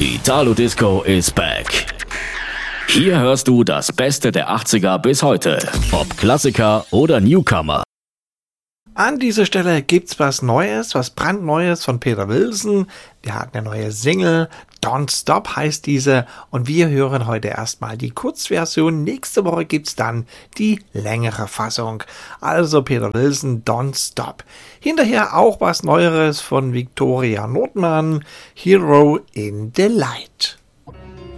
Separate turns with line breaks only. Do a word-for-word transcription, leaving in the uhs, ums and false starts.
Italo Disco is back. Hier hörst du das Beste der achtziger bis heute. Ob Klassiker oder Newcomer.
An dieser Stelle gibt's was Neues, was brandneues von Peter Wilson. Der hat eine neue Single, Don't Stop heißt diese, und wir hören heute erstmal die Kurzversion. Nächste Woche gibt's dann die längere Fassung. Also Peter Wilson, Don't Stop. Hinterher auch was Neueres von Victoria Nordmann, Hero in the Light.